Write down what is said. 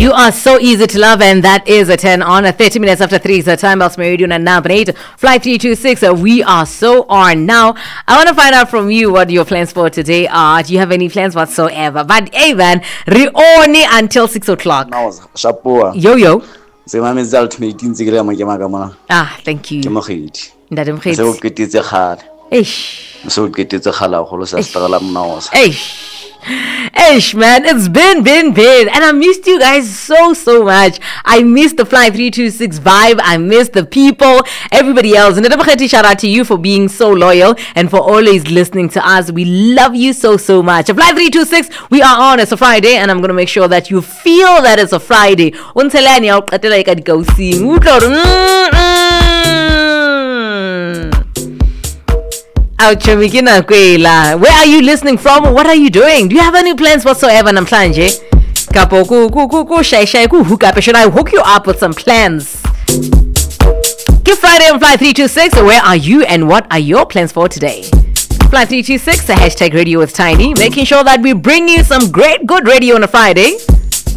You are so easy to love, and that is a 10 on. 30 minutes after 3 is the time. Else Radio and now 8. Flight 326. We are so on. Now, I want to find out from you what your plans for today are. Do you have any plans whatsoever? But even only until 6 o'clock. Yo. Ah, thank you. Ish, man, it's been, and I missed you guys so much. I missed the Fly 326 vibe. I missed the people, everybody else. And shout out to you for being so loyal and for always listening to us. We love you so much. Fly 326, we are on. It's a Friday, and I'm gonna make sure that you feel that it's a Friday. Where are you listening from? What are you doing? Do you have any plans whatsoever? Namhlanje should I hook you up with some plans? Give Friday on Fly 326. Where are you and what are your plans for today? Fly 326, #radio with Tiny, making sure that we bring you some great good radio on a Friday.